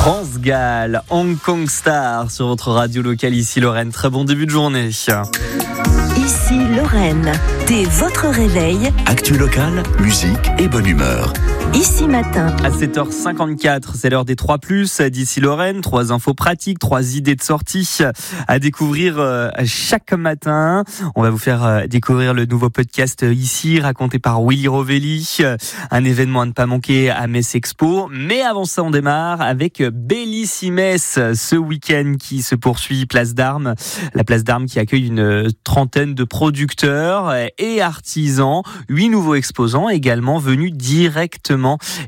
Transgal, Hong Kong Star sur votre radio locale, ici Lorraine. Très bon début de journée. Ici Lorraine, dès votre réveil. Actu locale, musique et bonne humeur. Ici matin. À 7h54, c'est l'heure des 3+, d'ici Lorraine. 3 infos pratiques, 3 idées de sortie à découvrir chaque matin. On va vous faire découvrir le nouveau podcast ici, raconté par Willy Rovelli. Un événement à ne pas manquer à Metz Expo. Mais avant ça, on démarre avec Bellissimes, ce week-end qui se poursuit Place d'Armes. La Place d'Armes qui accueille une trentaine de producteurs et artisans. 8 nouveaux exposants également venus directement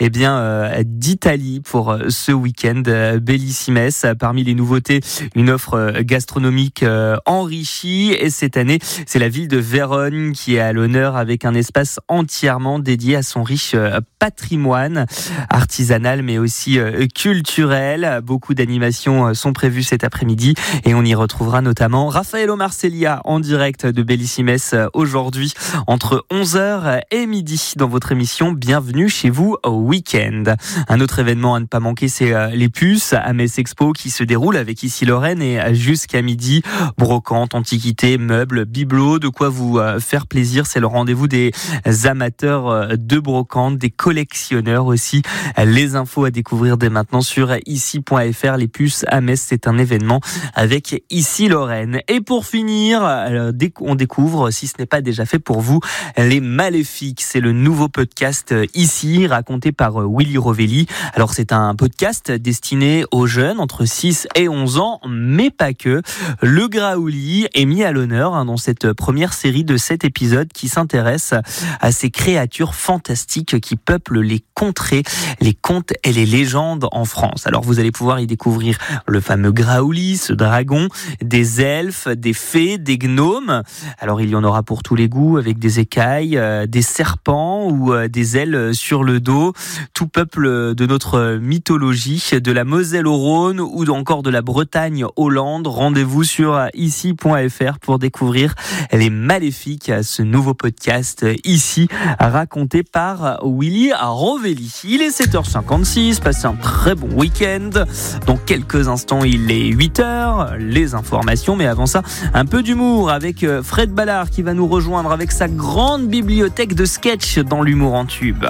d'Italie pour ce week-end Bellissimes. Parmi les nouveautés, une offre gastronomique enrichie. Et cette année, c'est la ville de Vérone qui est à l'honneur avec un espace entièrement dédié à son riche patrimoine artisanal mais aussi culturel. Beaucoup d'animations sont prévues cet après-midi et on y retrouvera notamment Raffaello Marcellia en direct de Bellissimes aujourd'hui entre 11h et midi dans votre émission Bienvenue chez vous au week-end. Un autre événement à ne pas manquer, c'est les puces à Metz Expo qui se déroule avec ici Lorraine et jusqu'à midi. Brocante, antiquités, meubles, bibelots, de quoi vous faire plaisir. C'est le rendez-vous des amateurs de brocante, des collectionneurs aussi. Les infos à découvrir dès maintenant sur ici.fr. Les puces à Metz, c'est un événement avec ici Lorraine. Et pour finir, on découvre, si ce n'est pas déjà fait pour vous, Les Maléfiques. C'est le nouveau podcast ici, raconté par Willy Rovelli. Alors c'est un podcast destiné aux jeunes entre 6 et 11 ans, mais pas que. Le Graouli est mis à l'honneur dans cette première série de 7 épisodes qui s'intéresse à ces créatures fantastiques qui peuplent les contrées, les contes et les légendes en France. Alors vous allez pouvoir y découvrir le fameux Graouli, ce dragon, des elfes, des fées, des gnomes. Alors il y en aura pour tous les goûts, avec des écailles, des serpents ou des ailes sur le dos. Tout peuple de notre mythologie, de la Moselle au Rhône ou encore de la Bretagne Hollande. Rendez-vous sur ici.fr pour découvrir Les Maléfiques, ce nouveau podcast ici, raconté par Willy Rovelli. Il est 7h56, passez un très bon week-end. Dans quelques instants, il est 8h, les informations, mais avant ça, un peu d'humour avec Fred Ballard qui va nous rejoindre avec sa grande bibliothèque de sketch dans l'humour en tube.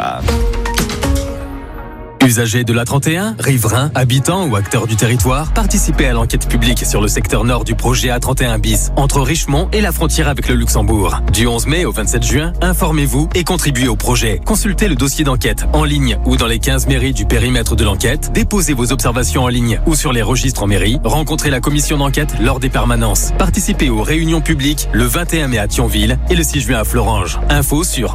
Usagers de l'A31, riverains, habitants ou acteurs du territoire, participez à l'enquête publique sur le secteur nord du projet A31 bis, entre Richemont et la frontière avec le Luxembourg. Du 11 mai au 27 juin, informez-vous et contribuez au projet. Consultez le dossier d'enquête en ligne ou dans les 15 mairies du périmètre de l'enquête. Déposez vos observations en ligne ou sur les registres en mairie. Rencontrez la commission d'enquête lors des permanences. Participez aux réunions publiques le 21 mai à Thionville et le 6 juin à Florange. Info sur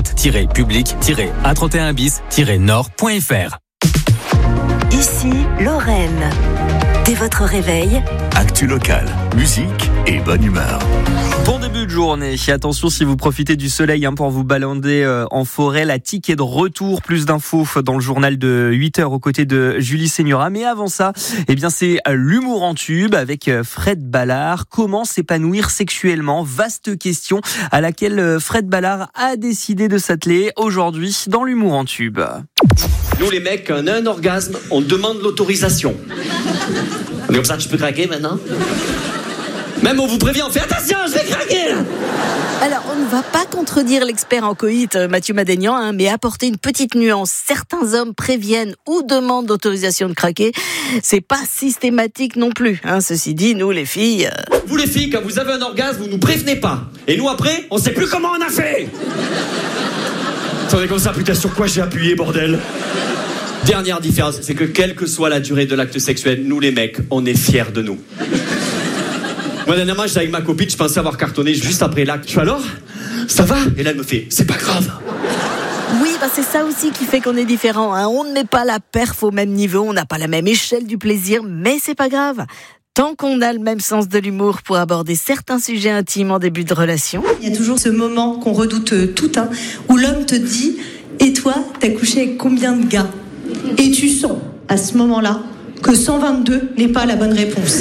enquête-public-a31bis-nord.fr. Ici Lorraine, dès votre réveil. Actu locale, musique et bonne humeur. Bon début de journée. Attention si vous profitez du soleil pour vous balader en forêt. La TIC est de retour. Plus d'infos dans le journal de 8h aux côtés de Julie Seigneura. Mais avant ça, c'est l'humour en tube avec Fred Ballard. Comment s'épanouir sexuellement? Vaste question à laquelle Fred Ballard a décidé de s'atteler aujourd'hui dans l'humour en tube. Nous les mecs, quand on a un orgasme, on demande l'autorisation. On est comme ça, tu peux craquer maintenant? Même on vous prévient, on fait attention, je vais craquer là. Alors, on ne va pas contredire l'expert en coït, Mathieu Madénian, mais apporter une petite nuance. Certains hommes préviennent ou demandent l'autorisation de craquer. C'est pas systématique non plus. Ceci dit, nous les filles... Vous les filles, quand vous avez un orgasme, vous nous prévenez pas. Et nous après, on sait plus comment on a fait. On est comme ça, putain, sur quoi j'ai appuyé, bordel? Dernière différence, c'est que quelle que soit la durée de l'acte sexuel, nous les mecs, on est fiers de nous. Moi, dernièrement, j'étais avec ma copine, je pensais avoir cartonné juste après l'acte. Je fais alors, ça va? Et là, elle me fait, c'est pas grave. Oui, c'est ça aussi qui fait qu'on est différents. On ne met pas la perf au même niveau, on n'a pas la même échelle du plaisir, mais c'est pas grave. Tant qu'on a le même sens de l'humour pour aborder certains sujets intimes en début de relation. Il y a toujours ce moment qu'on redoute tout, où l'homme te dit « Et toi, t'as couché avec combien de gars ?» Et tu sens, à ce moment-là, que 122 n'est pas la bonne réponse.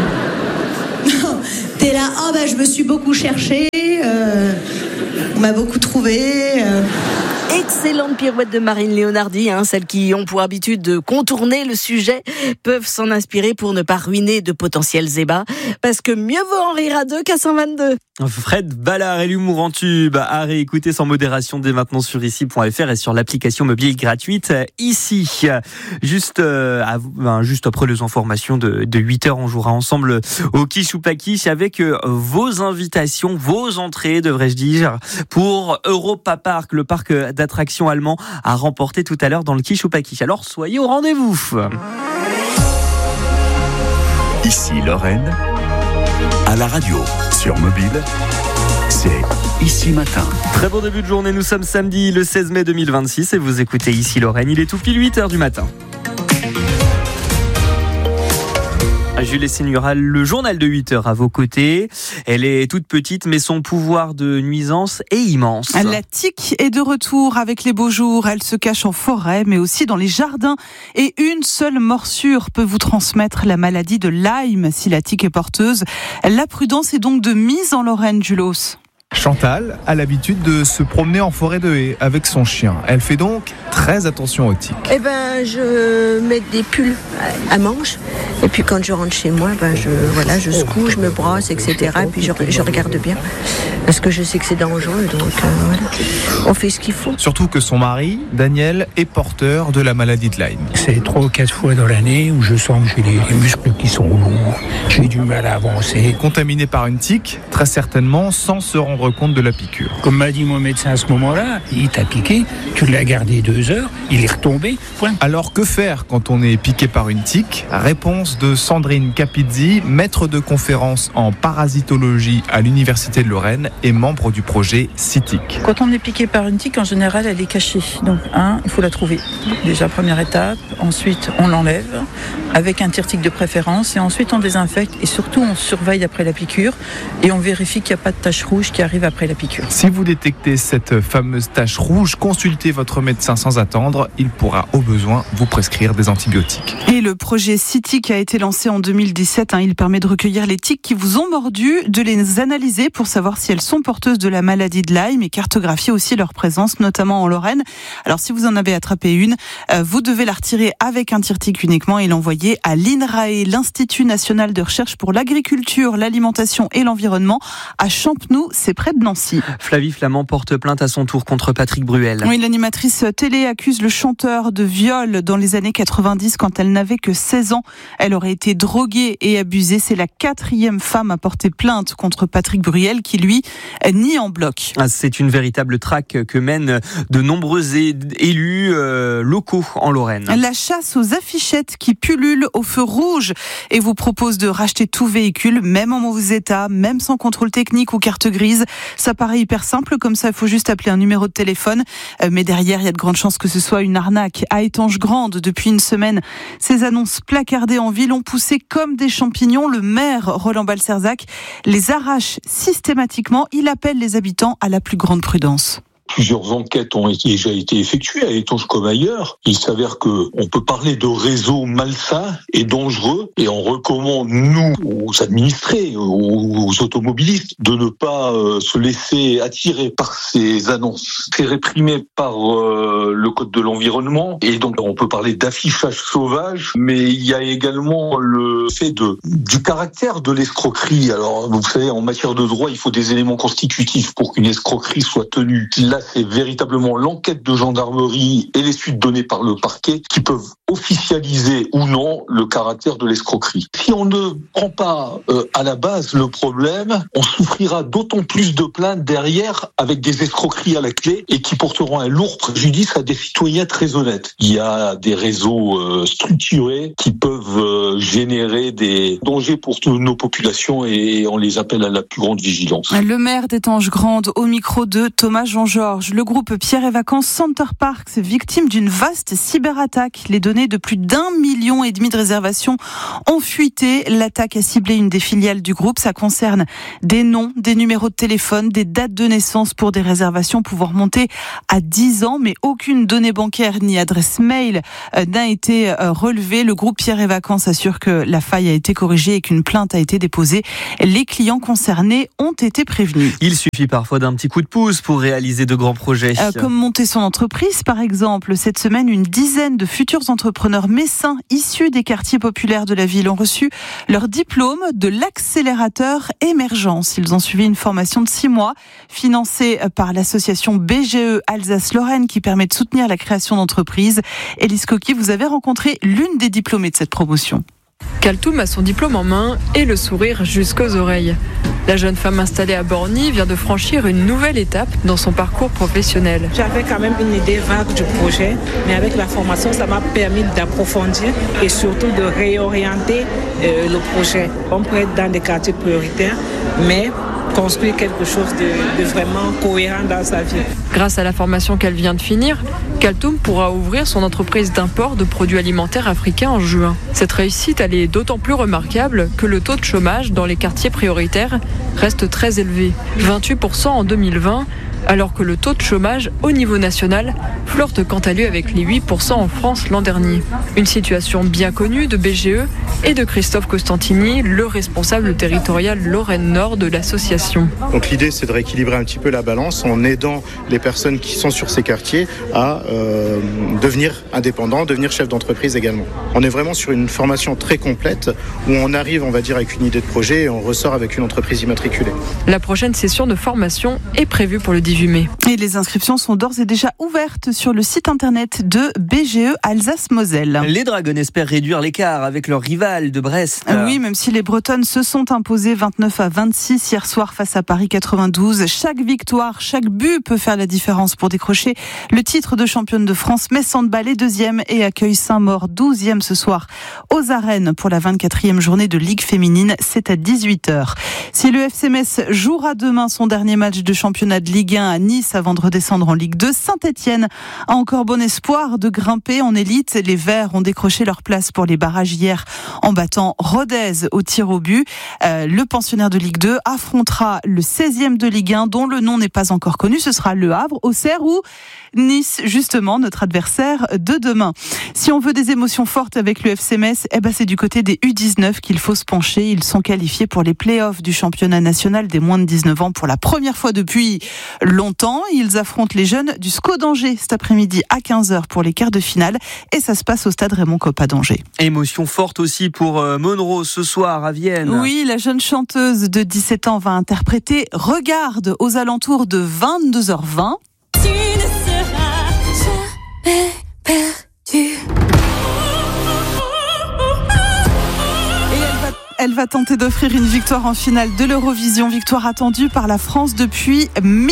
T'es là « je me suis beaucoup cherché, on m'a beaucoup trouvé... Excellente pirouette de Marine Leonardi, celles qui ont pour habitude de contourner le sujet peuvent s'en inspirer pour ne pas ruiner de potentiels ébats, parce que mieux vaut en rire à deux qu'à 122. Fred Ballard et l'humour en tube à réécouter sans modération dès maintenant sur ici.fr et sur l'application mobile gratuite Ici. Juste après les informations de 8h, on jouera ensemble au Quiche ou pas Quiche avec vos invitations, vos entrées, devrais-je dire, pour Europa Park, le parc d'attractions allemand à remporter tout à l'heure dans le Quiche ou pas Quiche. Alors soyez au rendez-vous. Ici Lorraine, à la radio, sur mobile, c'est Ici Matin. Très bon début de journée, nous sommes samedi le 16 mai 2026 et vous écoutez Ici Lorraine, il est tout pile 8h du matin. Julie Signoral, le journal de 8h à vos côtés. Elle est toute petite, mais son pouvoir de nuisance est immense. La tique est de retour avec les beaux jours. Elle se cache en forêt, mais aussi dans les jardins. Et une seule morsure peut vous transmettre la maladie de Lyme si la tique est porteuse. La prudence est donc de mise en Lorraine, Julos. Chantal a l'habitude de se promener en forêt de haies avec son chien. Elle fait donc très attention aux tiques. Je mets des pulls à manches et puis quand je rentre chez moi, je secoue, je me brosse, etc. Et puis je regarde bien parce que je sais que c'est dangereux, donc on fait ce qu'il faut. Surtout que son mari, Daniel, est porteur de la maladie de Lyme. C'est 3 ou 4 fois dans l'année où je sens que j'ai les muscles qui sont lourds, j'ai du mal à avancer. Contaminé par une tique, très certainement sans se rendre compte de la piqûre. Comme m'a dit mon médecin à ce moment-là, il t'a piqué, tu l'as gardé 2 heures, il est retombé, point. Alors que faire quand on est piqué par une tique ? Réponse de Sandrine Capizzi, maître de conférence en parasitologie à l'Université de Lorraine et membre du projet CITIC. Quand on est piqué par une tique, en général, elle est cachée. Donc, il faut la trouver. Déjà, première étape. Ensuite, on l'enlève avec un tire-tique de préférence et ensuite on désinfecte et surtout on surveille après la piqûre et on vérifie qu'il n'y a pas de tache rouge qui arrive après la piqûre. Si vous détectez cette fameuse tache rouge, consultez votre médecin sans attendre. Il pourra au besoin vous prescrire des antibiotiques. Et le projet CITIC a été lancé en 2017. Il permet de recueillir les tiques qui vous ont mordu, de les analyser pour savoir si elles sont porteuses de la maladie de Lyme et cartographier aussi leur présence, notamment en Lorraine. Alors si vous en avez attrapé une, vous devez la retirer avec un tire-tique uniquement et l'envoyer à l'INRAE, l'Institut National de Recherche pour l'Agriculture, l'Alimentation et l'Environnement, à Champenoux, c'est près de Nancy. Flavie Flamand porte plainte à son tour contre Patrick Bruel. Oui, l'animatrice télé accuse le chanteur de viol dans les années 90 quand elle n'avait que 16 ans. Elle aurait été droguée et abusée. C'est la 4e femme à porter plainte contre Patrick Bruel qui, lui, nie en bloc. C'est une véritable traque que mènent de nombreux élus locaux en Lorraine. La chasse aux affichettes qui pullulent au feu rouge et vous propose de racheter tout véhicule, même en mauvais état, même sans contrôle technique ou carte grise. Ça paraît hyper simple, comme ça il faut juste appeler un numéro de téléphone. Mais derrière, il y a de grandes chances que ce soit une arnaque. À Étanges-Grande, depuis une semaine, ces annonces placardées en ville ont poussé comme des champignons. Le maire, Roland Balcerzac, les arrache systématiquement. Il appelle les habitants à la plus grande prudence. Plusieurs enquêtes ont déjà été effectuées à Étanges comme ailleurs. Il s'avère que on peut parler de réseaux malsains et dangereux et on recommande, nous, aux administrés, aux automobilistes, de ne pas se laisser attirer par ces annonces. C'est réprimé par le Code de l'environnement et donc on peut parler d'affichage sauvage, mais il y a également le fait du caractère de l'escroquerie. Alors, vous savez, en matière de droit, il faut des éléments constitutifs pour qu'une escroquerie soit tenue. Là, c'est véritablement l'enquête de gendarmerie et les suites données par le parquet qui peuvent officialiser ou non le caractère de l'escroquerie. Si on ne prend pas à la base le problème, on souffrira d'autant plus de plaintes derrière avec des escroqueries à la clé et qui porteront un lourd préjudice à des citoyens très honnêtes. Il y a des réseaux structurés qui peuvent générer des dangers pour toutes nos populations et on les appelle à la plus grande vigilance. Le maire d'Étanges-Grande au micro de Thomas Jean-Georges. Le groupe Pierre et Vacances Center Parks, victime d'une vaste cyberattaque. Les données de plus d'1,5 million de réservations ont fuité. L'attaque a ciblé une des filiales du groupe. Ça concerne des noms, des numéros de téléphone, des dates de naissance pour des réservations pouvant remonter à 10 ans. Mais aucune donnée bancaire ni adresse mail n'a été relevée. Le groupe Pierre et Vacances assure que la faille a été corrigée et qu'une plainte a été déposée. Les clients concernés ont été prévenus. Il suffit parfois d'un petit coup de pouce pour réaliser de de grands projets. Comme monter son entreprise, par exemple. Cette semaine, une dizaine de futurs entrepreneurs messins issus des quartiers populaires de la ville ont reçu leur diplôme de l'accélérateur Émergence. Ils ont suivi une formation de 6 mois financée par l'association BGE Alsace-Lorraine qui permet de soutenir la création d'entreprises. Élise Coqui, vous avez rencontré l'une des diplômées de cette promotion. Kaltoum a son diplôme en main et le sourire jusqu'aux oreilles. La jeune femme installée à Borny vient de franchir une nouvelle étape dans son parcours professionnel. J'avais quand même une idée vague du projet, mais avec la formation, ça m'a permis d'approfondir et surtout de réorienter le projet. On peut être dans des quartiers prioritaires, mais construire quelque chose de vraiment cohérent dans sa vie. Grâce à la formation qu'elle vient de finir, Kaltoum pourra ouvrir son entreprise d'import de produits alimentaires africains en juin. Cette réussite, elle est d'autant plus remarquable que le taux de chômage dans les quartiers prioritaires reste très élevé, 28% en 2020, alors que le taux de chômage au niveau national flirte quant à lui avec les 8% en France l'an dernier. Une situation bien connue de BGE et de Christophe Costantini, le responsable territorial Lorraine Nord de l'association. Donc l'idée, c'est de rééquilibrer un petit peu la balance en aidant les personnes qui sont sur ces quartiers à devenir indépendants, devenir chefs d'entreprise également. On est vraiment sur une formation très complète où on arrive, on va dire, avec une idée de projet et on ressort avec une entreprise immatriculée. La prochaine session de formation est prévue pour le 18 mai. Et les inscriptions sont d'ores et déjà ouvertes sur le site internet de BGE Alsace-Moselle. Les Dragons espèrent réduire l'écart avec leur rival de Brest. Oui, même si les Bretonnes se sont imposées 29-26 hier soir face à Paris 92. Chaque victoire, chaque but peut faire la différence pour décrocher le titre de championne de France. Metz Handball est 2e et accueille Saint-Maur 12e ce soir aux Arènes pour la 24e journée de Ligue féminine. C'est à 18h. Si le FC Metz jouera demain son dernier match de championnat de Ligue 1 à Nice avant de redescendre en Ligue 2, Saint-Etienne a encore bon espoir de grimper en élite. Les Verts ont décroché leur place pour les barrages hier en battant Rodez au tir au but. Le pensionnaire de Ligue 2 affrontera le 16e de Ligue 1 dont le nom n'est pas encore connu. Ce sera Le Havre, Auxerre ou Nice, justement, notre adversaire de demain. Si on veut des émotions fortes avec le FC Metz, c'est du côté des U19 qu'il faut se pencher. Ils sont qualifiés pour les play-offs du championnat national des moins de 19 ans pour la première fois depuis longtemps. Ils affrontent les jeunes du SCO d'Angers cet après-midi à 15h pour les quarts de finale et ça se passe au stade Raymond Coppa d'Angers. Émotion forte aussi pour Monroe ce soir à Vienne. Oui, la jeune chanteuse de 17 ans va interpréter Regarde aux alentours de 22h20. Tu ne seras jamais perdu. Elle va tenter d'offrir une victoire en finale de l'Eurovision, victoire attendue par la France depuis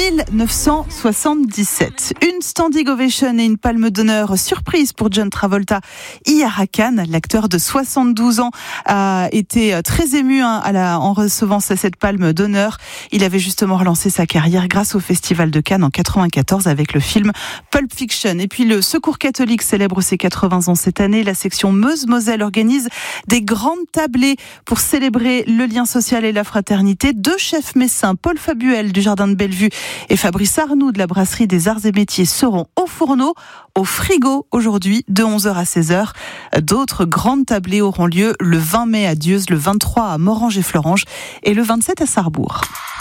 1977. Une standing ovation et une palme d'honneur surprise pour John Travolta hier à Cannes. L'acteur de 72 ans a été très ému en recevant cette palme d'honneur. Il avait justement relancé sa carrière grâce au Festival de Cannes en 1994 avec le film Pulp Fiction. Et puis le Secours catholique célèbre ses 80 ans cette année. La section Meuse-Moselle organise des grandes tablées pour célébrer le lien social et la fraternité. 2 chefs messins, Paul Fabuel du Jardin de Bellevue et Fabrice Arnoux de la Brasserie des Arts et Métiers seront au fourneau, au frigo aujourd'hui de 11h à 16h. D'autres grandes tablées auront lieu le 20 mai à Dieuze, le 23 à Morange-et-Florange et le 27 à Sarrebourg.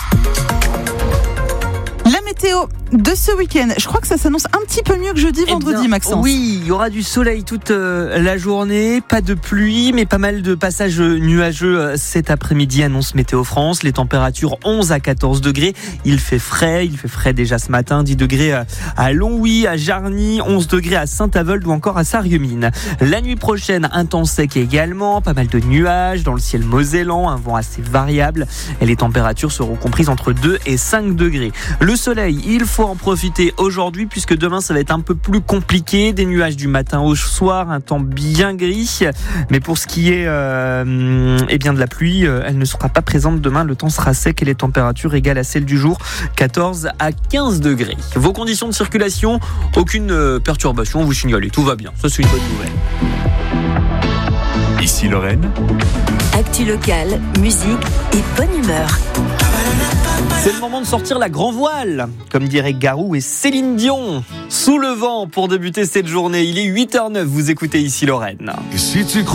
La météo de ce week-end, je crois que ça s'annonce un petit peu mieux que jeudi, vendredi, Maxence. Oui, il y aura du soleil toute la journée, pas de pluie, mais pas mal de passages nuageux cet après-midi, annonce Météo France. Les températures 11 à 14 degrés. Il fait frais déjà ce matin, 10 degrés à Longwy, à Jarny, 11 degrés à Saint-Avold ou encore à Sarreguemines. La nuit prochaine, un temps sec également, pas mal de nuages dans le ciel mosellan, un vent assez variable et les températures seront comprises entre 2 et 5 degrés. Le soleil, il faut en profiter aujourd'hui puisque demain ça va être un peu plus compliqué, des nuages du matin au soir, un temps bien gris, mais pour ce qui est de la pluie, elle ne sera pas présente demain, le temps sera sec et les températures égales à celles du jour, 14 à 15 degrés. Vos conditions de circulation, aucune perturbation, vous signalez, tout va bien, ça c'est une bonne nouvelle. Ici Lorraine. Actu locale, musique et bonne humeur. C'est le moment de sortir la grand voile, comme dirait Garou et Céline Dion. Sous le vent pour débuter cette journée, il est 8h09, vous écoutez Ici Lorraine.